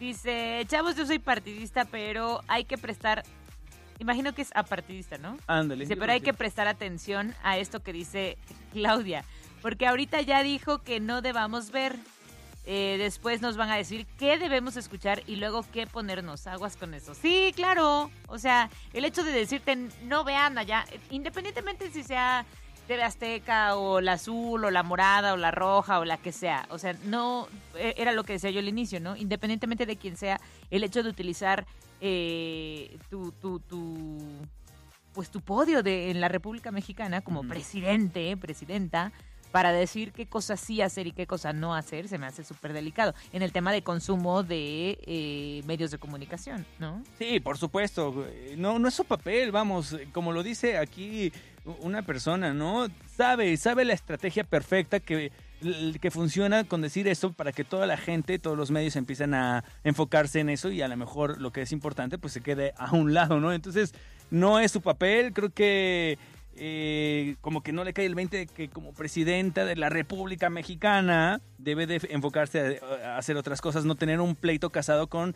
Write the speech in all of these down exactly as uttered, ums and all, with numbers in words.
Dice, chavos, yo soy partidista, pero hay que prestar... Imagino que es apartidista, ¿no? Ándale. Dice, pero hay que prestar atención a esto que dice Claudia, porque ahorita ya dijo que no debamos ver. Eh, después nos van a decir qué debemos escuchar y luego qué ponernos. Aguas con eso. Sí, claro. O sea, el hecho de decirte no vean allá, independientemente si sea T V Azteca o la azul o la morada o la roja o la que sea. O sea, no, era lo que decía yo al inicio, ¿no? Independientemente de quién sea, el hecho de utilizar eh, tu, tu, tu, pues tu podio de, en la República Mexicana como uh-huh. presidente, presidenta, para decir qué cosas sí hacer y qué cosas no hacer, se me hace súper delicado. En el tema de consumo de eh, medios de comunicación, ¿no? Sí, por supuesto. No, no es su papel, vamos, como lo dice aquí una persona, ¿no? Sabe, sabe la estrategia perfecta que, que funciona con decir eso para que toda la gente, todos los medios empiezan a enfocarse en eso y a lo mejor lo que es importante pues se quede a un lado, ¿no? Entonces, no es su papel, creo que... Eh, como que no le cae el veinte de que como presidenta de la República Mexicana debe de enfocarse a, a hacer otras cosas, no tener un pleito casado con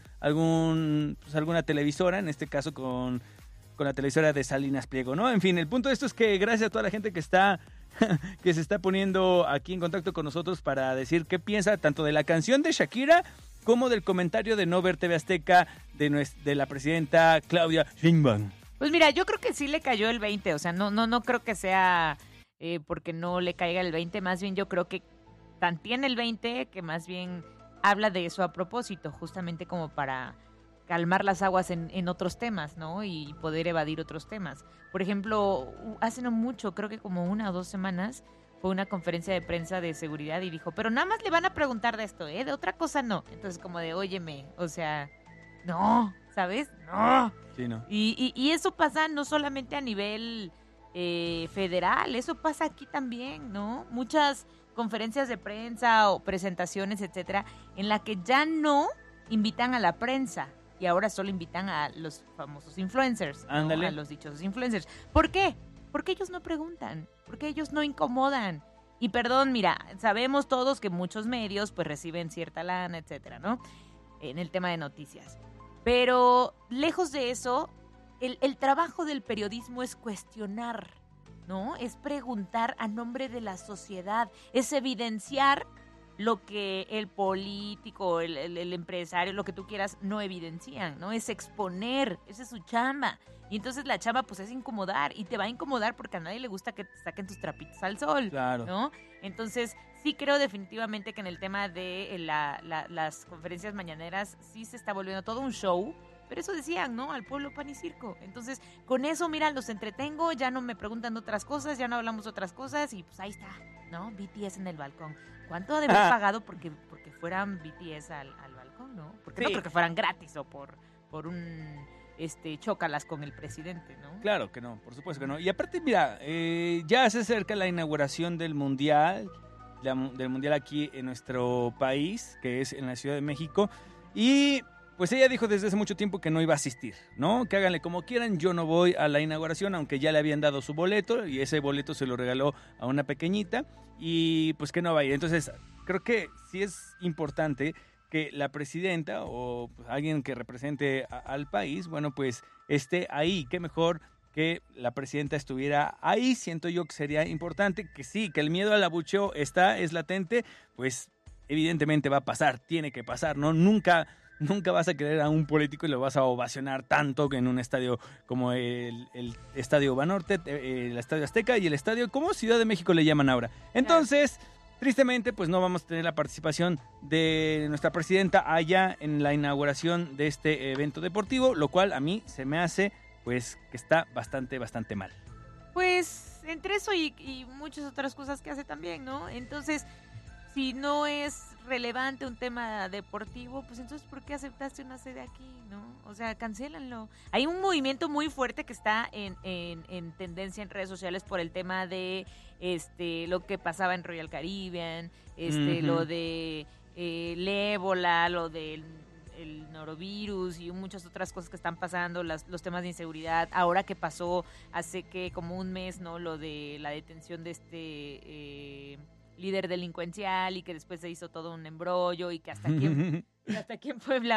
algún pues alguna televisora, en este caso con, con la televisora de Salinas Pliego, ¿no? En fin, el punto de esto es que gracias a toda la gente que está que se está poniendo aquí en contacto con nosotros para decir qué piensa tanto de la canción de Shakira como del comentario de no ver T V Azteca de, nuestra, de la presidenta Claudia Sheinbaum. Pues mira, yo creo que sí le cayó el veinte, o sea, no no no creo que sea eh, porque no le caiga el veinte, más bien yo creo que tan tiene el veinte que más bien habla de eso a propósito, justamente como para calmar las aguas en, en otros temas, ¿no? Y poder evadir otros temas. Por ejemplo, hace no mucho, creo que como una o dos semanas, fue una conferencia de prensa de seguridad y dijo, pero nada más le van a preguntar de esto, ¿eh? De otra cosa no. Entonces como de, óyeme, o sea, no, ¿sabes? No. Sí, no. Y, y, y eso pasa no solamente a nivel eh, federal, eso pasa aquí también, ¿no? Muchas conferencias de prensa o presentaciones, etcétera, en la que ya no invitan a la prensa y ahora solo invitan a los famosos influencers, ¿no? A los dichosos influencers. ¿Por qué? Porque ellos no preguntan, porque ellos no incomodan. Y perdón, mira, sabemos todos que muchos medios pues reciben cierta lana, etcétera, ¿no? En el tema de noticias. Pero lejos de eso, el, el trabajo del periodismo es cuestionar, ¿no? Es preguntar a nombre de la sociedad, es evidenciar lo que el político, el, el, el empresario, lo que tú quieras, no evidencian, ¿no? Es exponer, esa es su chamba. Y entonces la chamba pues es incomodar y te va a incomodar porque a nadie le gusta que te saquen tus trapitos al sol, claro. ¿no? Entonces sí creo definitivamente que en el tema de la, la, las conferencias mañaneras sí se está volviendo todo un show, pero eso decían, ¿no? Al pueblo pan y circo. Entonces con eso, mira, los entretengo, ya no me preguntan de otras cosas, ya no hablamos de otras cosas y pues ahí está, ¿no? B T S en el balcón. ¿Cuánto debe haber pagado porque, porque fueran B T S al, al balcón, no? Porque sí. No creo que fueran gratis o por, por un... este chócalas con el presidente, ¿no? Claro que no, por supuesto que no. Y aparte, mira, eh, ya se acerca la inauguración del Mundial, la, del Mundial aquí en nuestro país, que es en la Ciudad de México, y pues ella dijo desde hace mucho tiempo que no iba a asistir, ¿no? Que háganle como quieran, yo no voy a la inauguración, aunque ya le habían dado su boleto, y ese boleto se lo regaló a una pequeñita, y pues que no vaya. Entonces, creo que sí es importante que la presidenta o alguien que represente a, al país, bueno, pues esté ahí. Qué mejor que la presidenta estuviera ahí. Siento yo que sería importante que sí, que el miedo al abucheo está, es latente, pues evidentemente va a pasar, tiene que pasar, ¿no? Nunca, nunca vas a querer a un político y lo vas a ovacionar tanto en un estadio como el, el Estadio Banorte, el Estadio Azteca y el estadio, ¿cómo Ciudad de México le llaman ahora? Entonces... tristemente, pues no vamos a tener la participación de nuestra presidenta allá en la inauguración de este evento deportivo, lo cual a mí se me hace, pues, que está bastante, bastante mal. Pues, entre eso y, y muchas otras cosas que hace también, ¿no? Entonces, si no es relevante un tema deportivo, pues entonces, ¿por qué aceptaste una sede aquí, no? O sea, cancélanlo. Hay un movimiento muy fuerte que está en, en, en tendencia en redes sociales por el tema de este lo que pasaba en Royal Caribbean, este uh-huh. lo de eh, el ébola, lo del el norovirus y muchas otras cosas que están pasando, las, los temas de inseguridad. Ahora que pasó hace que como un mes, ¿no? Lo de la detención de este... Eh, líder delincuencial y que después se hizo todo un embrollo y que hasta aquí en, hasta aquí en Puebla